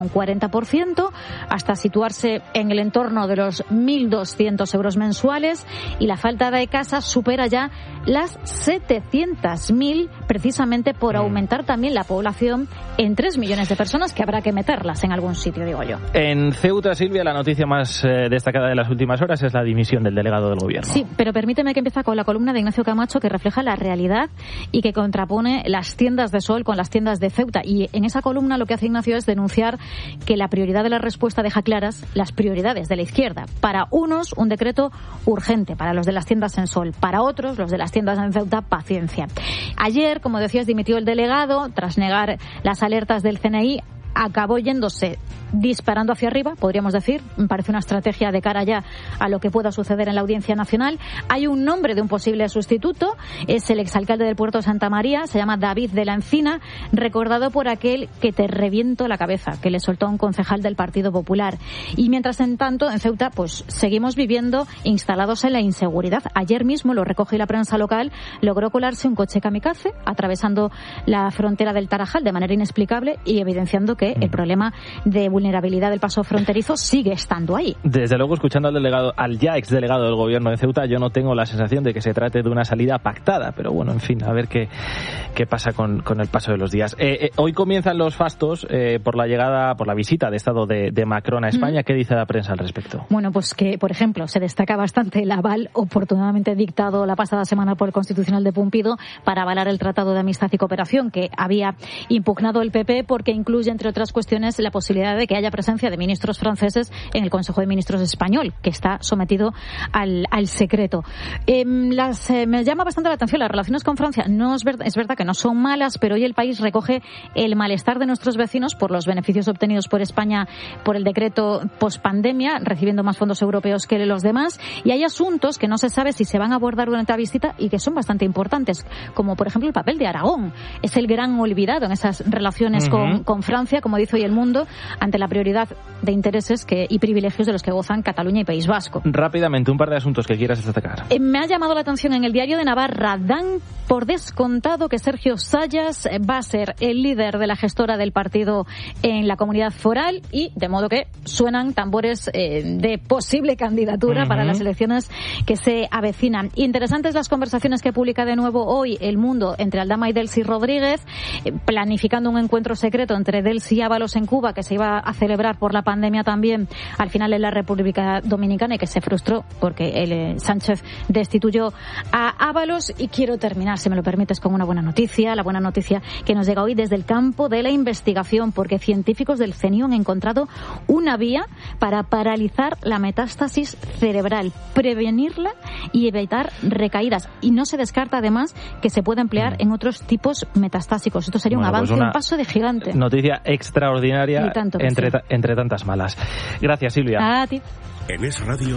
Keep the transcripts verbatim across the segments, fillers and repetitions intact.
un cuarenta por ciento, hasta situarse en el entorno de los mil doscientos euros mensuales, y la falta de casa supera ya las setecientos mil, precisamente por aumentar también la población en tres millones de personas, que habrá que meterlas en algún sitio, digo yo. En Ceuta, Silvia, la noticia más eh, destacada de las últimas horas es la dimisión del delegado del gobierno. Sí, pero permíteme que empiece con la columna de Ignacio Camacho, que refleja la realidad y que contrapone las tiendas de sol con las tiendas de Ceuta. Y en esa columna lo que hace Ignacio es denunciar que la prioridad de la respuesta deja claras las prioridades de la izquierda. Para unos, un decreto urgente, para los de las tiendas en sol. Para otros, los de las tiendas en Ceuta, paciencia. Ayer, como decías, dimitió el delegado tras negar las alertas del C N I. Acabó yéndose disparando hacia arriba, podríamos decir. Me parece una estrategia de cara ya a lo que pueda suceder en la Audiencia Nacional. Hay un nombre de un posible sustituto, es el exalcalde del Puerto de Santa María, se llama David de la Encina, recordado por aquel que te reviento la cabeza, que le soltó a un concejal del Partido Popular. Y mientras en tanto, en Ceuta, pues seguimos viviendo instalados en la inseguridad. Ayer mismo, lo recoge la prensa local, logró colarse un coche kamikaze atravesando la frontera del Tarajal de manera inexplicable y evidenciando que el problema de vulnerabilidad del paso fronterizo sigue estando ahí. Desde luego, escuchando al delegado, al ya exdelegado del gobierno de Ceuta, yo no tengo la sensación de que se trate de una salida pactada, pero bueno, en fin, a ver qué, qué pasa con, con el paso de los días. Eh, eh, hoy comienzan los fastos eh, por la llegada, por la visita de Estado de, de Macron a España. Mm. ¿Qué dice la prensa al respecto? Bueno, pues que, por ejemplo, se destaca bastante el aval oportunamente dictado la pasada semana por el Constitucional de Pumpido para avalar el Tratado de Amistad y Cooperación que había impugnado el P P, porque incluye, entre otras cuestiones, la posibilidad de que haya presencia de ministros franceses en el Consejo de Ministros español, que está sometido al, al secreto. Eh, las, eh, me llama bastante la atención las relaciones con Francia. No es, ver, es verdad que no son malas, pero hoy el país recoge el malestar de nuestros vecinos por los beneficios obtenidos por España por el decreto pospandemia, recibiendo más fondos europeos que los demás, y hay asuntos que no se sabe si se van a abordar durante la visita y que son bastante importantes, como por ejemplo el papel de Aragón. Es el gran olvidado en esas relaciones uh-huh. con, con Francia, como dice hoy El Mundo, ante la prioridad de intereses que, y privilegios de los que gozan Cataluña y País Vasco. Rápidamente, un par de asuntos que quieras destacar. Eh, me ha llamado la atención en el Diario de Navarra, dan por descontado que Sergio Sayas va a ser el líder de la gestora del partido en la comunidad foral, y de modo que suenan tambores eh, de posible candidatura uh-huh. para las elecciones que se avecinan. Interesantes las conversaciones que publica de nuevo hoy El Mundo entre Aldama y Delcy Rodríguez, eh, planificando un encuentro secreto entre Delcy y Ábalos en Cuba, que se iba a celebrar por la pandemia también al final en la República Dominicana, y que se frustró porque el, eh, Sánchez destituyó a Ábalos. Y quiero terminar, si me lo permites, con una buena noticia, la buena noticia que nos llega hoy desde el campo de la investigación, porque científicos del C N I O han encontrado una vía para paralizar la metástasis cerebral, prevenirla y evitar recaídas, y no se descarta además que se pueda emplear en otros tipos metastásicos. Esto sería bueno, un avance, pues un paso de gigante. Noticia extraordinaria entre, sí. entre tantas malas. Gracias, Silvia. A ti. En Es Radio.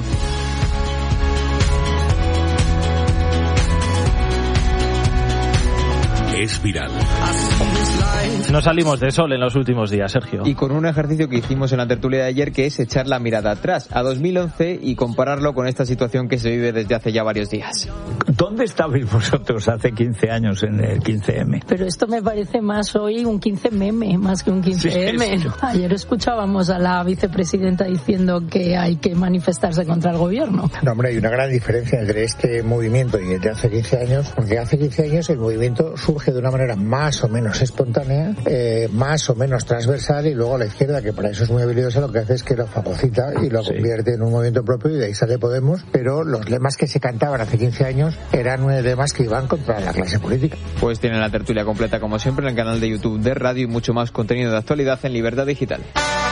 Es viral. No salimos de sol en los últimos días, Sergio. Y con un ejercicio que hicimos en la tertulia de ayer, que es echar la mirada atrás, a dos mil once, y compararlo con esta situación que se vive desde hace ya varios días. ¿Dónde estabais vosotros hace quince años en el quince eme? Pero esto me parece más hoy un quince meme, más que un quince eme. Sí, sí. Ayer escuchábamos a la vicepresidenta diciendo que hay que manifestarse contra el gobierno. No, hombre, hay una gran diferencia entre este movimiento y el de hace quince años, porque hace quince años el movimiento surge de una manera más o menos espontánea, eh, más o menos transversal, y luego la izquierda, que para eso es muy habilidosa, lo que hace es que lo fagocita y lo sí. convierte en un movimiento propio, y de ahí sale Podemos. Pero los lemas que se cantaban hace quince años eran lemas que iban contra la clase política. Pues tienen la tertulia completa, como siempre, en el canal de YouTube de Radio, y mucho más contenido de actualidad en Libertad Digital.